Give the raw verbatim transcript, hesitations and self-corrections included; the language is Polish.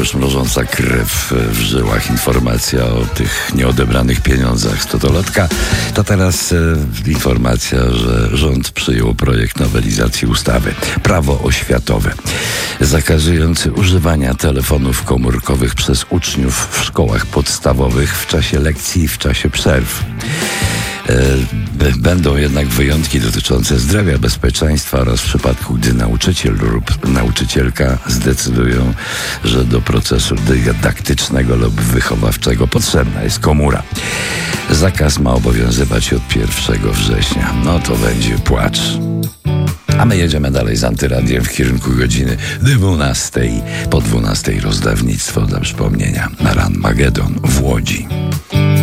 już mrożąca krew w żyłach informacja o tych nieodebranych pieniądzach z totolotka, to teraz e, informacja, że rząd przyjął projekt nowelizacji ustawy Prawo oświatowe, zakazujący używania telefonów komórkowych przez uczniów w szkołach podstawowych w czasie lekcji i w czasie przerw. Będą jednak wyjątki dotyczące zdrowia, bezpieczeństwa oraz w przypadku, gdy nauczyciel lub nauczycielka zdecydują, że do procesu dydaktycznego lub wychowawczego potrzebna jest komóra. Zakaz ma obowiązywać od pierwszego września. No to będzie płacz. A my jedziemy dalej z Antyradiem w kierunku godziny dwunastej. Po dwunastej rozdawnictwo dla przypomnienia na Ranmagedon w Łodzi.